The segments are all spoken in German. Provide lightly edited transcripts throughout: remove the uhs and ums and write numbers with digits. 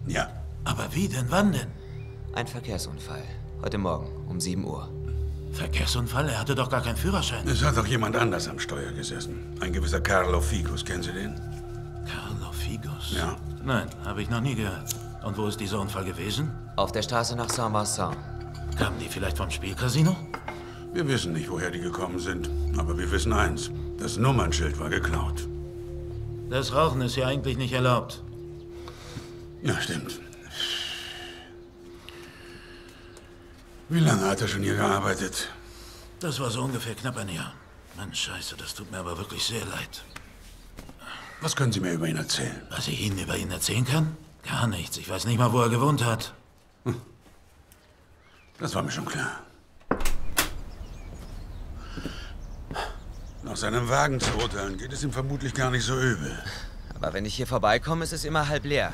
Ja. Aber wie denn? Wann denn? Ein Verkehrsunfall. Heute Morgen um 7 Uhr. Verkehrsunfall? Er hatte doch gar keinen Führerschein. Es hat doch jemand anders am Steuer gesessen. Ein gewisser Carlo Figus. Kennen Sie den? Carlo Figus? Ja. Nein, habe ich noch nie gehört. Und wo ist dieser Unfall gewesen? Auf der Straße nach Saint-Vincent. Kamen die vielleicht vom Spielcasino? Wir wissen nicht, woher die gekommen sind. Aber wir wissen eins. Das Nummernschild war geklaut. Das Rauchen ist ja eigentlich nicht erlaubt. Ja, stimmt. Wie lange hat er schon hier gearbeitet? Das war so ungefähr knapp ein Jahr. Mann, Scheiße, das tut mir aber wirklich sehr leid. Was können Sie mir über ihn erzählen? Was ich Ihnen über ihn erzählen kann? Gar nichts. Ich weiß nicht mal, wo er gewohnt hat. Das war mir schon klar. Nach seinem Wagen zu urteilen, geht es ihm vermutlich gar nicht so übel. Aber wenn ich hier vorbeikomme, ist es immer halb leer.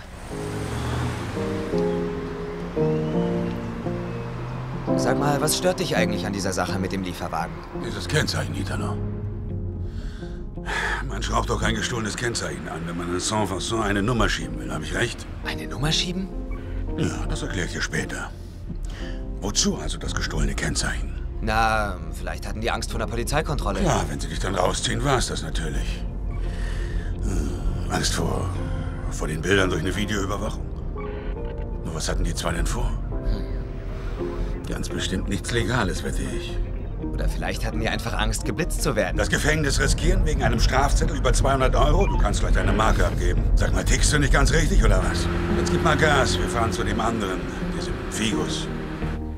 Sag mal, was stört dich eigentlich an dieser Sache mit dem Lieferwagen? Dieses Kennzeichen, Italo. Man schraubt doch kein gestohlenes Kennzeichen an, wenn man in Saint-Vincent eine Nummer schieben will. Habe ich recht? Eine Nummer schieben? Ja, das erkläre ich dir später. Wozu also das gestohlene Kennzeichen? Na, vielleicht hatten die Angst vor einer Polizeikontrolle. Ja, wenn sie dich dann rausziehen, war es das natürlich. Angst vor den Bildern durch eine Videoüberwachung. Nur was hatten die zwei denn vor? Ganz bestimmt nichts Legales, wette ich. Oder vielleicht hatten die einfach Angst, geblitzt zu werden. Das Gefängnis riskieren wegen einem Strafzettel über 200 Euro? Du kannst gleich deine Marke abgeben. Sag mal, tickst du nicht ganz richtig, oder was? Jetzt gib mal Gas, wir fahren zu dem anderen, diesem Figus.